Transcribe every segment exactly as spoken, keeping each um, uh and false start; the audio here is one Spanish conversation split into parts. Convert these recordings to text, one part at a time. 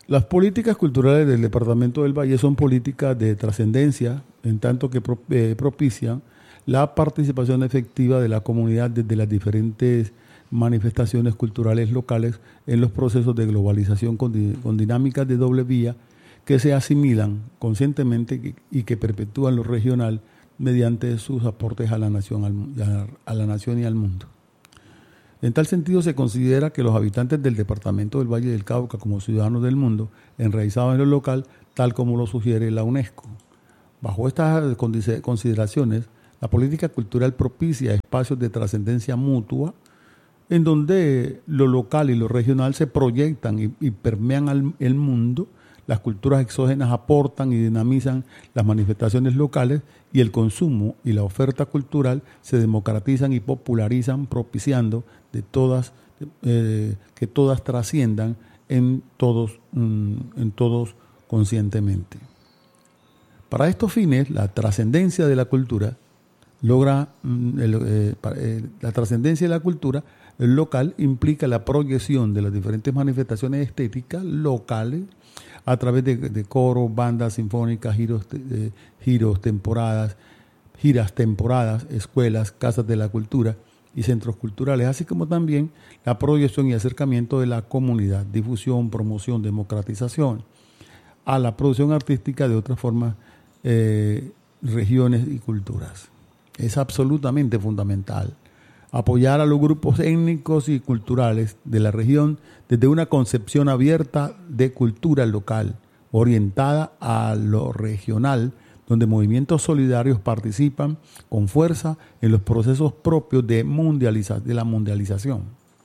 Las políticas culturales del Departamento del Valle son políticas de trascendencia, en tanto que pro, eh, propician la participación efectiva de la comunidad desde las diferentes manifestaciones culturales locales en los procesos de globalización con, di, con dinámicas de doble vía que se asimilan conscientemente y que perpetúan lo regional mediante sus aportes a la nación, al, a la nación y al mundo. En tal sentido, se considera que los habitantes del departamento del Valle del Cauca, como ciudadanos del mundo, enraizados en lo local, tal como lo sugiere la UNESCO. Bajo estas consideraciones, la política cultural propicia espacios de trascendencia mutua, en donde lo local y lo regional se proyectan y, y permean al, el mundo. Las culturas exógenas aportan y dinamizan las manifestaciones locales y el consumo y la oferta cultural se democratizan y popularizan, propiciando de todas eh, que todas trasciendan en todos, mm, en todos conscientemente. Para estos fines, la trascendencia de la cultura logra mm, el, eh, eh, la trascendencia de la cultura local implica la proyección de las diferentes manifestaciones estéticas locales a través de, de coros, bandas sinfónicas, giros, de, giros, temporadas, giras temporadas, escuelas, casas de la cultura y centros culturales, así como también la proyección y acercamiento de la comunidad, difusión, promoción, democratización a la producción artística de otras formas, eh, regiones y culturas. Es absolutamente fundamental apoyar a los grupos étnicos y culturales de la región desde una concepción abierta de cultura local, orientada a lo regional, donde movimientos solidarios participan con fuerza en los procesos propios de, mundializa- de la mundialización.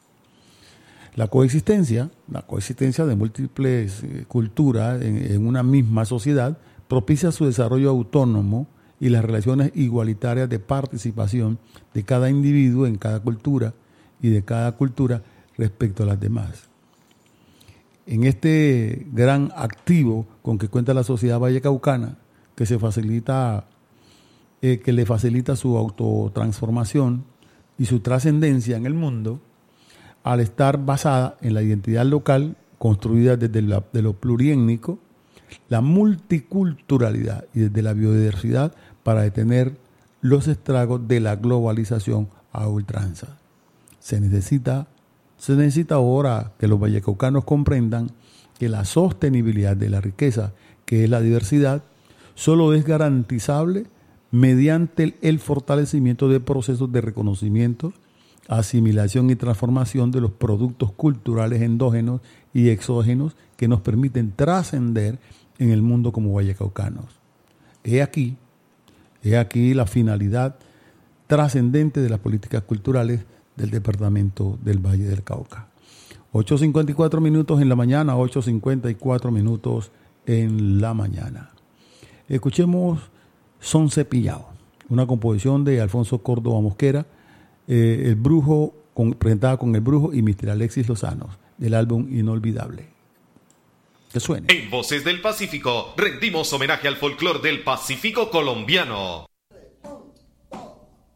La coexistencia, la coexistencia de múltiples eh, culturas en, en una misma sociedad propicia su desarrollo autónomo y las relaciones igualitarias de participación de cada individuo en cada cultura y de cada cultura respecto a las demás. En este gran activo con que cuenta la sociedad vallecaucana, que se facilita, eh, que le facilita su autotransformación y su trascendencia en el mundo, al estar basada en la identidad local construida desde la, de lo pluriétnico, la multiculturalidad y desde la biodiversidad para detener los estragos de la globalización a ultranza. Se necesita, se necesita ahora que los vallecaucanos comprendan que la sostenibilidad de la riqueza, que es la diversidad, solo es garantizable mediante el, el fortalecimiento de procesos de reconocimiento, asimilación y transformación de los productos culturales endógenos y exógenos que nos permiten trascender en el mundo como vallecaucanos. He aquí, he aquí la finalidad trascendente de las políticas culturales del departamento del Valle del Cauca. ocho cincuenta y cuatro minutos en la mañana, ocho cincuenta y cuatro minutos en la mañana. Escuchemos Son Cepillado, una composición de Alfonso Córdoba Mosquera, eh, el brujo, con, presentada con el brujo y mister Alexis Lozano, del álbum Inolvidable. Que suene. En Voces del Pacífico rendimos homenaje al folclor del Pacífico colombiano.